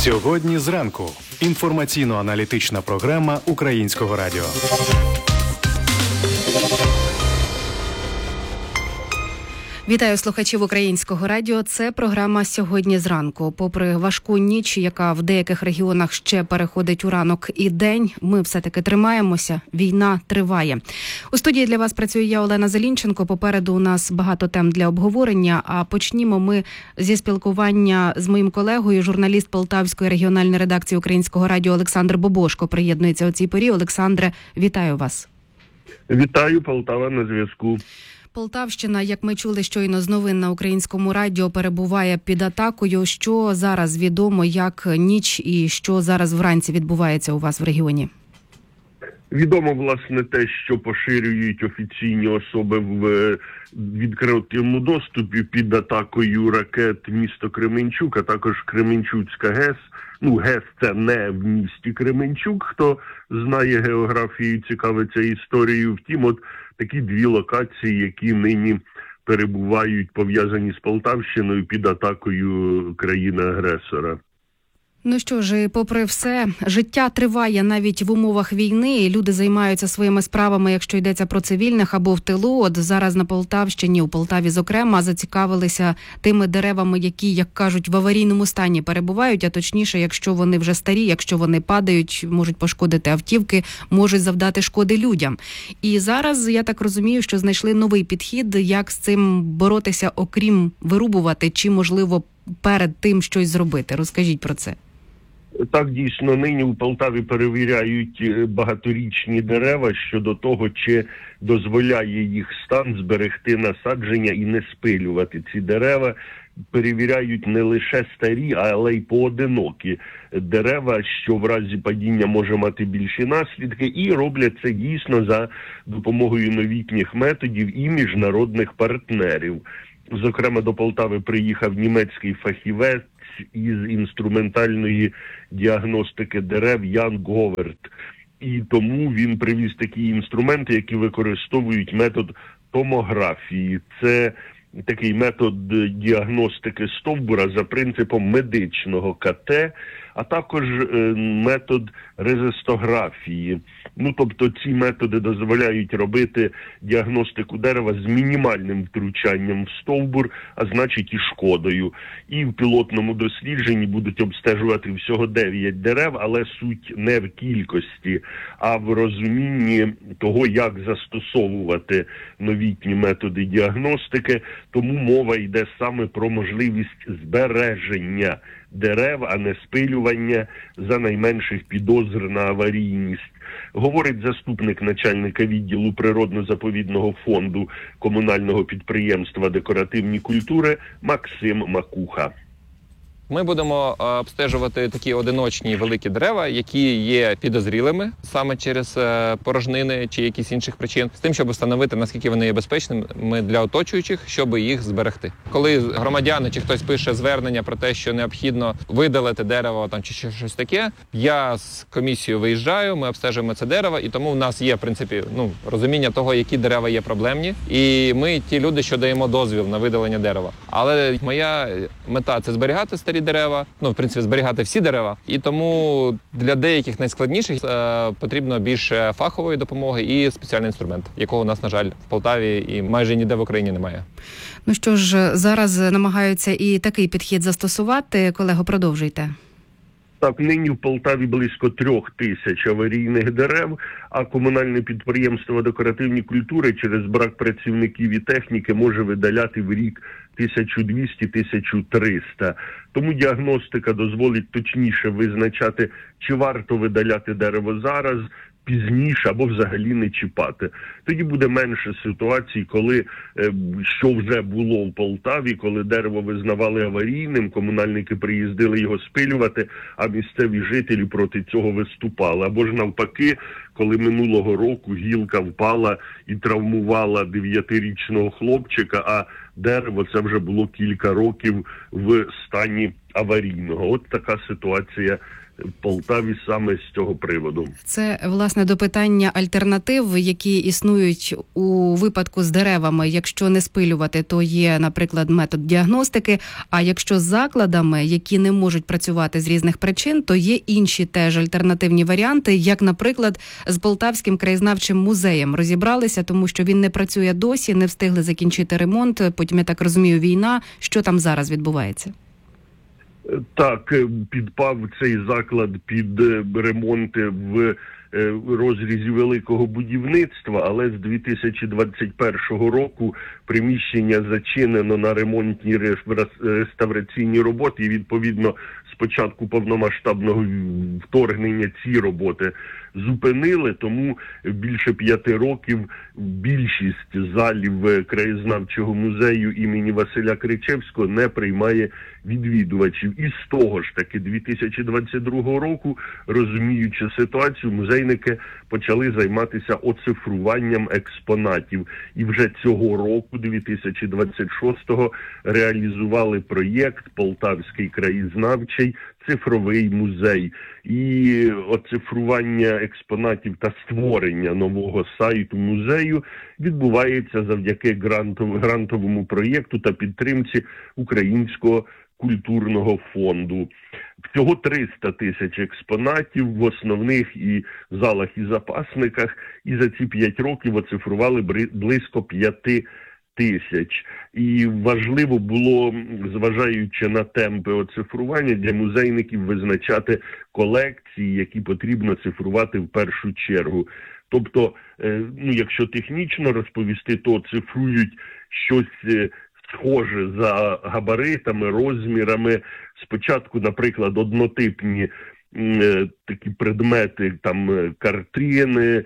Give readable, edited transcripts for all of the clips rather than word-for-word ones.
Сьогодні зранку. Інформаційно-аналітична програма Українського радіо. Вітаю слухачів Українського радіо. Це програма «Сьогодні зранку». Попри важку ніч, яка в деяких регіонах ще переходить у ранок і день, ми все-таки тримаємося. Війна триває. У студії для вас працює я, Олена Зелінченко. Попереду у нас багато тем для обговорення. А почнімо ми зі спілкування з моїм колегою, журналіст Полтавської регіональної редакції Українського радіо Олександр Бобошко приєднується у цій порі. Олександре, вітаю вас. Вітаю, Полтава на зв'язку. Полтавщина, як ми чули щойно з новин на Українському радіо, перебуває під атакою. Що зараз відомо, як ніч і що зараз вранці відбувається у вас в регіоні? Відомо, власне, те, що поширюють офіційні особи в відкритому доступі під атакою ракет місто Кременчук, а також Кременчуцька ГЕС. ГЕС – це не в місті Кременчук, хто знає географію, цікавиться історією. Втім, такі дві локації, які нині перебувають, пов'язані з Полтавщиною під атакою країни-агресора. Ну що ж, попри все, життя триває навіть в умовах війни. Люди займаються своїми справами, якщо йдеться про цивільних або в тилу. От зараз на Полтавщині, у Полтаві зокрема, зацікавилися тими деревами, які, як кажуть, в аварійному стані перебувають, а точніше, якщо вони вже старі, якщо вони падають, можуть пошкодити автівки, можуть завдати шкоди людям. І зараз, я так розумію, що знайшли новий підхід, як з цим боротися, окрім вирубувати, чи, можливо, перед тим щось зробити. Розкажіть про це. Так, дійсно, нині у Полтаві перевіряють багаторічні дерева щодо того, чи дозволяє їх стан зберегти насадження і не спилювати ці дерева. Перевіряють не лише старі, але й поодинокі дерева, що в разі падіння може мати більші наслідки, і роблять це дійсно за допомогою новітніх методів і міжнародних партнерів. Зокрема, до Полтави приїхав німецький фахівець із інструментальної діагностики дерев Ян Говерт. І тому він привіз такі інструменти, які використовують метод томографії. Це такий метод діагностики стовбура за принципом медичного КТ, а також метод резистографії. Тобто ці методи дозволяють робити діагностику дерева з мінімальним втручанням в стовбур, а значить і шкодою. І в пілотному дослідженні будуть обстежувати всього 9 дерев, але суть не в кількості, а в розумінні того, як застосовувати новітні методи діагностики. Тому мова йде саме про можливість збереження дерев, а не спилювання за найменших підозр на аварійність. Говорить заступник начальника відділу природно-заповідного фонду комунального підприємства «Декоративні культури» Максим Макуха. Ми будемо обстежувати такі одиночні великі дерева, які є підозрілими саме через порожнини чи якісь інших причин, з тим, щоб встановити, наскільки вони є безпечними для оточуючих, щоб їх зберегти. Коли громадяни чи хтось пише звернення про те, що необхідно видалити дерево чи щось таке, я з комісією виїжджаю, ми обстежуємо це дерево, і тому в нас є, в принципі, розуміння того, які дерева є проблемні, і ми ті люди, що даємо дозвіл на видалення дерева. Але моя мета – це зберігати старі дерева, в принципі, зберігати всі дерева. І тому для деяких найскладніших потрібно більше фахової допомоги і спеціальний інструмент, якого у нас, на жаль, в Полтаві і майже ніде в Україні немає. Ну що ж, зараз намагаються і такий підхід застосувати. Колего, продовжуйте. Так, нині в Полтаві близько 3000 аварійних дерев, а комунальне підприємство «Декоративні культури» через брак працівників і техніки може видаляти в рік 1200-1300. Тому діагностика дозволить точніше визначати, чи варто видаляти дерево зараз, пізніше або взагалі не чіпати. Тоді буде менше ситуацій, коли, що вже було в Полтаві, коли дерево визнавали аварійним, комунальники приїздили його спилювати, а місцеві жителі проти цього виступали. Або ж навпаки, коли минулого року гілка впала і травмувала 9-річного хлопчика, а дерево це вже було кілька років в стані аварійного. От така ситуація в Полтаві саме з цього приводу. Це, власне, до питання альтернатив, які існують у випадку з деревами. Якщо не спилювати, то є, наприклад, метод діагностики, а якщо з закладами, які не можуть працювати з різних причин, то є інші теж альтернативні варіанти, як, наприклад, з Полтавським краєзнавчим музеєм. Розібралися, тому що він не працює досі, не встигли закінчити ремонт, потім, я так розумію, війна. Що там зараз відбувається? Так, підпав цей заклад під ремонти в розрізі великого будівництва, але з 2021 року приміщення зачинено на ремонтні реставраційні роботи і, відповідно, з початку повномасштабного вторгнення ці роботи зупинили, тому більше 5 років більшість залів краєзнавчого музею імені Василя Кричевського не приймає відвідувачів. І з того ж таки 2022 року, розуміючи ситуацію, музейники почали займатися оцифруванням експонатів. І вже цього року, 2026-го, реалізували проєкт «Полтавський краєзнавчий цифровий музей». І оцифрування експонатів та створення нового сайту музею відбувається завдяки грантовому проєкту та підтримці Українського культурного фонду. Всього 300 тисяч експонатів в основних і залах і запасниках, і за ці 5 років оцифрували близько 5 тисяч. І важливо було, зважаючи на темпи оцифрування, для музейників визначати колекції, які потрібно цифрувати в першу чергу. Тобто, якщо технічно розповісти, то цифрують щось схоже за габаритами, розмірами. Спочатку, наприклад, однотипні такі предмети, там картини,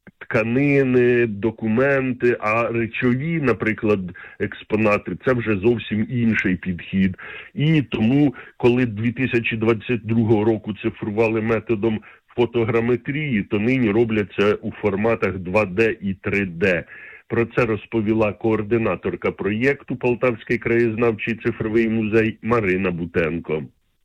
тканини, документи, а речові, наприклад, експонати, це вже зовсім інший підхід. І тому, коли 2022 року цифрували методом фотограметрії, то нині роблять це у форматах 2D і 3D. Про це розповіла координаторка проєкту «Полтавський краєзнавчий цифровий музей» Марина Бутенко.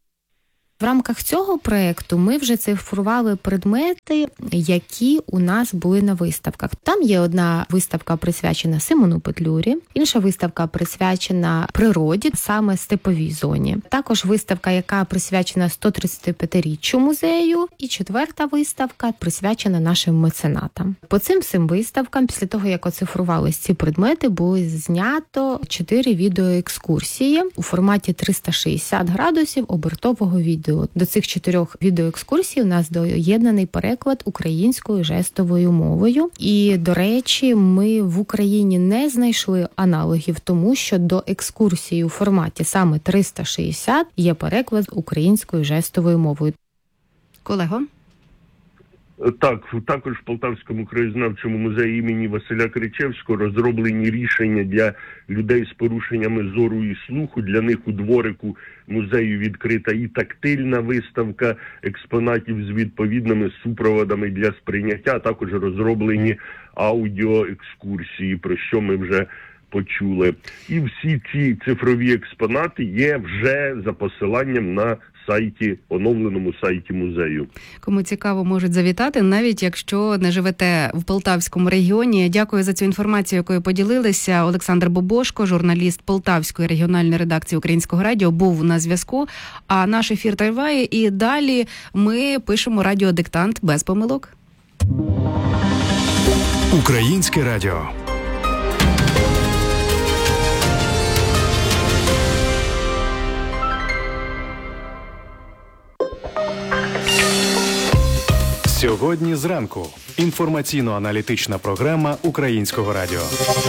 В рамках цього проєкту ми вже цифрували предмети, які у нас були на виставках. Там є одна виставка присвячена Симону Петлюрі, інша виставка присвячена природі, саме степовій зоні. Також виставка, яка присвячена 135-річчю музею, і 4-та виставка присвячена нашим меценатам. По цим всім виставкам, після того, як оцифрувались ці предмети, було знято 4 відеоекскурсії у форматі 360 градусів обертового відео. До цих 4 відеоекскурсій у нас доєднаний переклад українською жестовою мовою. І, до речі, ми в Україні не знайшли аналогів, тому що до екскурсії у форматі саме 360 є переклад українською жестовою мовою. Колего? Так, також в Полтавському краєзнавчому музеї імені Василя Кричевського розроблені рішення для людей з порушеннями зору і слуху. Для них у дворику музею відкрита і тактильна виставка експонатів з відповідними супроводами для сприйняття, а також розроблені аудіоекскурсії, про що ми вже почули. І всі ці цифрові експонати є вже за посиланням на сайті, оновленому сайті музею. Кому цікаво, можуть завітати, навіть якщо не живете в Полтавському регіоні. Дякую за цю інформацію, якою поділилися. Олександр Бобошко, журналіст Полтавської регіональної редакції Українського радіо, був на зв'язку. А наш ефір триває, і далі ми пишемо радіодиктант без помилок. Українське радіо. Сьогодні зранку. Інформаційно-аналітична програма Українського радіо.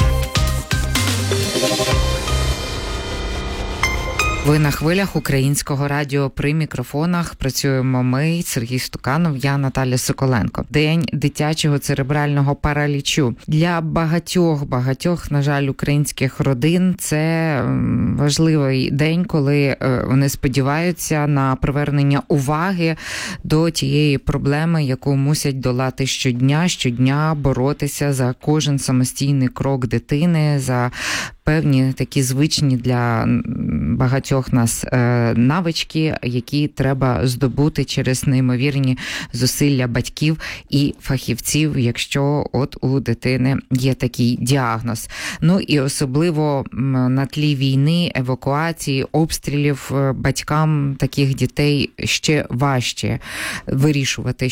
Ви на хвилях Українського радіо. При мікрофонах працюємо ми, Сергій Стуканов, я Наталя Соколенко. День дитячого церебрального паралічу. Для багатьох, на жаль, українських родин це важливий день, коли вони сподіваються на привернення уваги до тієї проблеми, яку мусять долати щодня боротися за кожен самостійний крок дитини, за певні такі звичні для багатьох нас навички, які треба здобути через неймовірні зусилля батьків і фахівців, якщо от у дитини є такий діагноз. Ну і особливо на тлі війни, евакуації, обстрілів батькам таких дітей ще важче вирішувати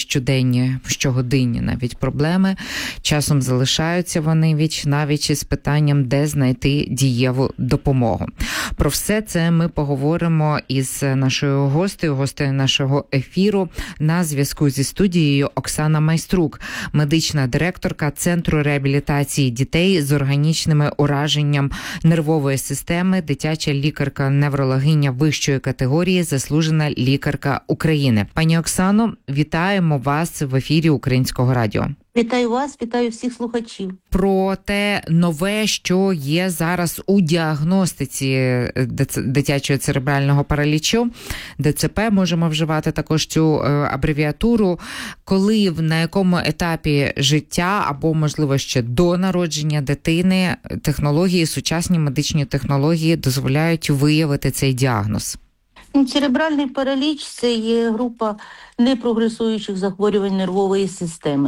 щогодинні навіть проблеми. Часом залишаються вони віч-навіч із питанням, де знайти дієву допомогу. Про все це ми поговоримо із нашою гостею нашого ефіру. На зв'язку зі студією Оксана Майструк, медична директорка Центру реабілітації дітей з органічними ураженням нервової системи, дитяча лікарка-неврологиня вищої категорії, заслужена лікарка України. Пані Оксано, вітаємо вас в ефірі Українського радіо. Вітаю вас, вітаю всіх слухачів. Про те нове, що є зараз у діагностиці дитячого церебрального паралічу, ДЦП, можемо вживати також цю абревіатуру, коли, на якому етапі життя або, можливо, ще до народження дитини технології, сучасні медичні технології дозволяють виявити цей діагноз. Церебральний параліч – це є група непрогресуючих захворювань нервової системи,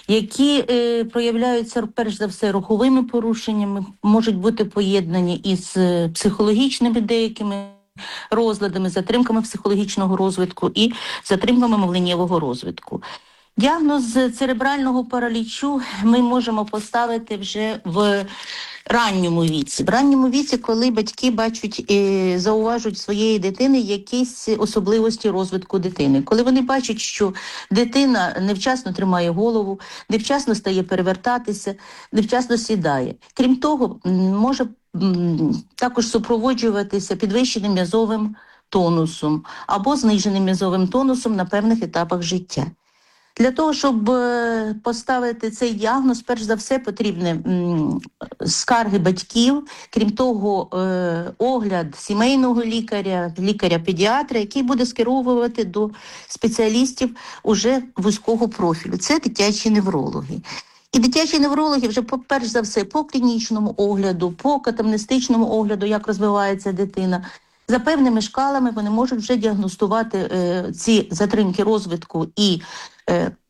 які проявляються, перш за все, руховими порушеннями, можуть бути поєднані із психологічними деякими розладами, затримками психологічного розвитку і затримками мовленнєвого розвитку. Діагноз церебрального паралічу ми можемо поставити вже в ранньому віці. В ранньому віці, коли батьки бачать і зауважують своєї дитини якісь особливості розвитку дитини. Коли вони бачать, що дитина невчасно тримає голову, невчасно стає перевертатися, невчасно сідає. Крім того, може також супроводжуватися підвищеним м'язовим тонусом або зниженим м'язовим тонусом на певних етапах життя. Для того, щоб поставити цей діагноз, перш за все, потрібні скарги батьків, крім того, огляд сімейного лікаря, лікаря-педіатра, який буде скеровувати до спеціалістів уже вузького профілю. Це дитячі неврологи. І дитячі неврологи вже, перш за все, по клінічному огляду, по катамнестичному огляду, як розвивається дитина, за певними шкалами вони можуть вже діагностувати ці затримки розвитку і